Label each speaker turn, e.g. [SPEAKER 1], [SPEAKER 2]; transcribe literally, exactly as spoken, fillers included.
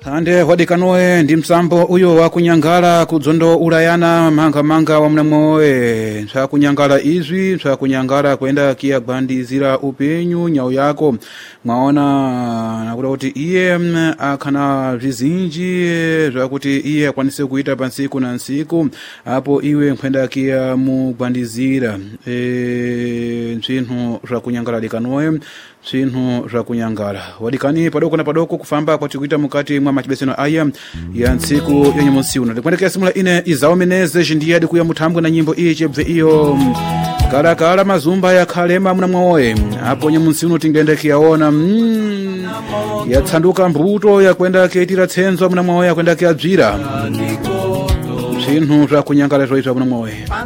[SPEAKER 1] Ande wadikanoe ndi msambo uyo wa kunyangala kudzondo ulayana manga manga wa mnamoe cha kunyangala izwi cha kunyangala kwenda kia gbandizira upenyu nyau yako mwaona nakuda kuti iye akana vizinji zvakuti iye akwanise kuita pansiku na nsiku apo iwe kwenda kia mugbandizira e zvinhu zva kunyangala dikanoe zvinhu zva kunyangala wadikani padoko na padoko kufamba kwa tikuita mukati mwa machibeseno aya ya nsiku yenye monsi uno ndikwendekea simula ine izaomeneze jindiyadi kuya mutambwe na nyimbo iyi chebve iyo kala kala mazumba ya kalema muna mwaoe hapo nye monsi uno tingendekea mm, ya tsanduka mbuto ya kwenda keitira tsenzo muna mwaoe ya kwenda kia dzira zvinhu zva kunyangala zvoitwa muna mwaoe